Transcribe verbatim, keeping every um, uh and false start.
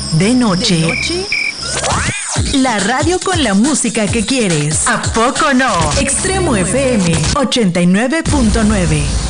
De noche. ¿De noche? La radio con la música que quieres. ¿A poco no? Extremo F M ochenta y nueve punto nueve.